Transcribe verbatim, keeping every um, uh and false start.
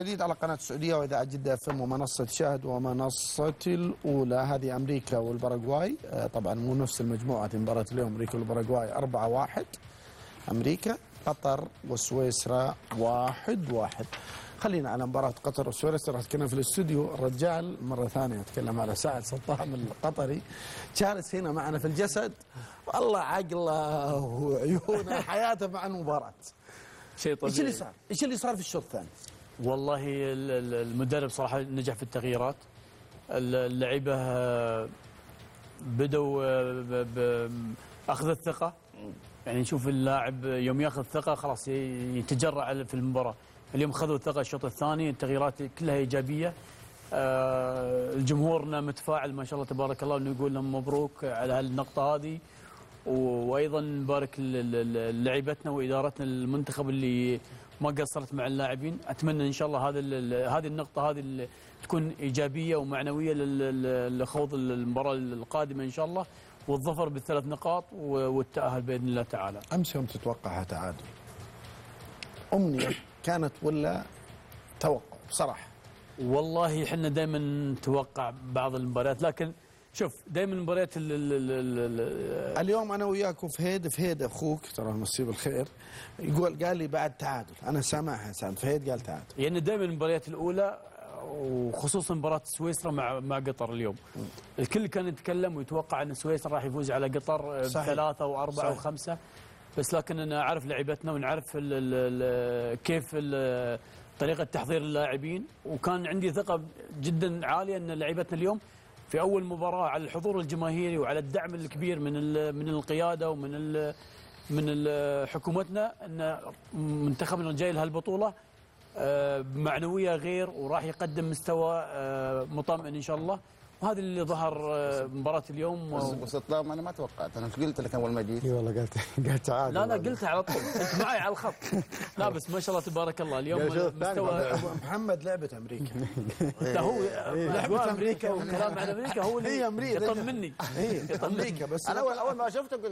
جديد على قناة السعودية وإذاعة جدة اف ام ومنصة شاهد ومنصة الأولى. هذه أمريكا والباراغواي، طبعا مو نفس المجموعة مباراة اليوم. أمريكا والباراغواي أربعة واحد أمريكا، قطر وسويسرا واحد واحد. خلينا على مباراة قطر وسويسرا. كنا في الاستوديو الرجال مرة ثانية أتكلم على سعد سطام القطري، جالس هنا معنا في الجسد، والله عقله وعيونه حياته مع المباراة. شيء طبيعي. ايش اللي صار؟ ايش اللي صار في الشوط الثاني؟ والله المدرب صراحة نجح في التغييرات. اللعيبة بدوا بأخذ الثقة، يعني نشوف اللاعب يوم ياخذ ثقة خلاص يتجرع في المباراة. اليوم خذوا الثقة الشوط الثاني، التغييرات كلها إيجابية. الجمهورنا متفاعل ما شاء الله تبارك الله، ونقول لهم مبروك على هالنقطة هذه، وايضا نبارك لعيبتنا وادارتنا المنتخب اللي ما قصرت مع اللاعبين. اتمنى ان شاء الله هذا هذه النقطه هذه تكون ايجابيه ومعنويه لخوض المباراه القادمه ان شاء الله، والظفر بالثلاث نقاط والتاهل باذن الله تعالى. امس يوم تتوقعها تعادل، امنيه كانت ولا توقع؟ بصراحه والله احنا دائما نتوقع بعض المباريات، لكن شوف دائما المباريات اليوم انا وياك وفهيد، فهيد اخوك ترى مسيه بالخير، يقول قال لي بعد تعادل، انا سامعها سامع فهيد قال تعادل. يعني دائما المباريات الاولى وخصوصا مباراه سويسرا مع مع قطر اليوم، الكل كان يتكلم ويتوقع ان سويسرا راح يفوز على قطر بثلاثه واربعه صحيح. وخمسه، بس لكن انا اعرف لعيبتنا ونعرف ال ال كيف ال طريقه تحضير اللاعبين، وكان عندي ثقه جدا عاليه ان لعيبتنا اليوم في أول مباراة على الحضور الجماهيري وعلى الدعم الكبير من من القيادة ومن ال من حكومتنا، أن منتخبنا جاي لهالبطولة بمعنوية غير، وراح يقدم مستوى مطمئن إن شاء الله. وهذا اللي ظهر مباراة اليوم. بس سطام انا ما توقعت، انا ايش قلت لك اول ما جيت؟ اي والله قلت قلت تعادل. لا لا قلتها على طول، انت معي على الخط. لا بس ما شاء الله تبارك الله اليوم مستوى محمد. لعبة امريكا لا هو لعبة امريكا وكلام عن امريكا هو اللي يطمني. امريكا بس انا اول ما شفته